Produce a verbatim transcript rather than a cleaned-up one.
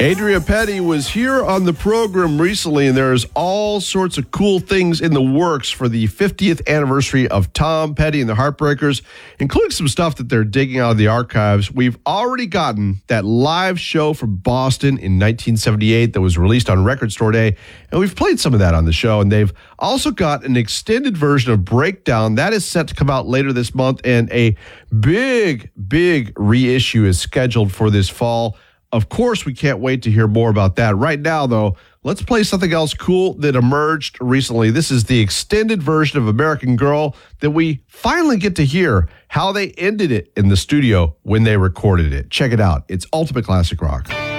Adria Petty was here on the program recently, and there's all sorts of cool things in the works for the fiftieth anniversary of Tom Petty and the Heartbreakers, including some stuff that they're digging out of the archives. We've already gotten that live show from Boston in nineteen seventy-eight that was released on Record Store Day, and we've played some of that on the show, and they've also got an extended version of Breakdown that is set to come out later this month, and a big, big reissue is scheduled for this fall. Of course, we can't wait to hear more about that. Right now, though, let's play something else cool that emerged recently. This is the extended version of American Girl that we finally get to hear how they ended it in the studio when they recorded it. Check it out. It's Ultimate Classic Rock.